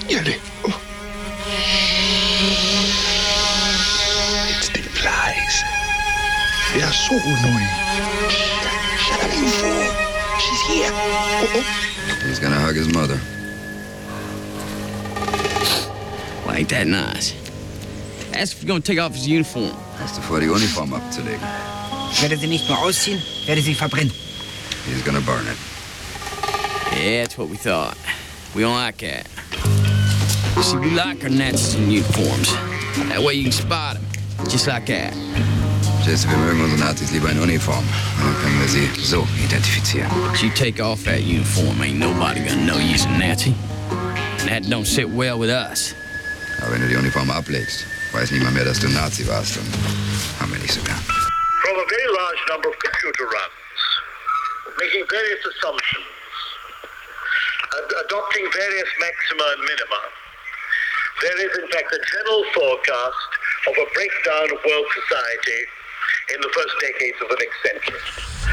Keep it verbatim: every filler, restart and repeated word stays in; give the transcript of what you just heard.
Nearly. Oh. It's the flies. They are so annoying. Shut up, you fool. She's here. Oh, oh. He's gonna hug his mother. Well, ain't that nice? Ask if you're gonna take off his uniform. Hast du vor, die Uniform abzulegen? Ich werde sie nicht nur ausziehen, werde sie verbrennen. He's gonna burn it. Yeah, that's what we thought. We don't like that. See, we like our Nazis in uniforms. That way you can spot them. Just like that. Jesse, wir mögen unsere Nazis lieber in Uniform. Dann können wir sie so identifizieren. But you take off that uniform, ain't nobody gonna know you's a Nazi. And that don't sit well with us. Aber wenn du die Uniform ablegst, weiß niemand mehr, dass du ein Nazi warst. Und haben wir nicht so gern. From a very large number of computer runs, making various assumptions, ad- adopting various maxima and minima, there is in fact a general forecast of a breakdown of world society in the first decades of the next century.